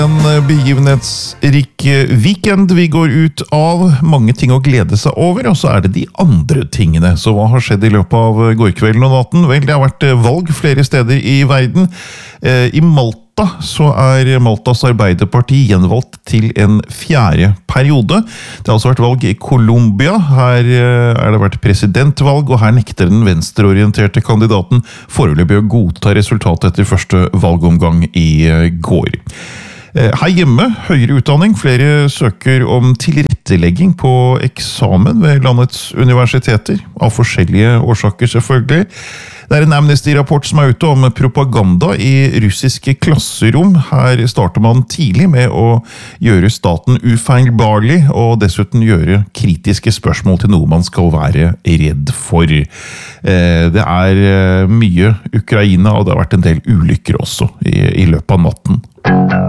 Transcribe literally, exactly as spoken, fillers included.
En begivenhetsrik weekend vi går ut av, mange ting å glede seg over, og så er det de andre tingene. Så hva har skjedd i løpet av gårkvelden og natten? Vel, det har vært valg flere steder i verden. I Malta så er Maltas Arbeiderparti gjenvalgt til en fjerde periode. Det har også vært valg i Colombia. Her er det vært presidentvalg, og her nekter den venstreorienterte kandidaten foreløpig å godta resultatet etter første valgomgang i går. Her hjemme, høyere utdanning, flere søker om tilrettelegging på eksamen ved landets universiteter, av forskjellige årsaker selvfølgelig. Det er en Amnesty-rapport som er ute om propaganda i russiske klasserom. Her starter man tidlig med å gjøre staten ufeilbarlig, og dessuten gjøre kritiske spørsmål til noe man skal være redd for. Det er mye Ukraina, og det har vært en del ulykker også i, i løpet av natten.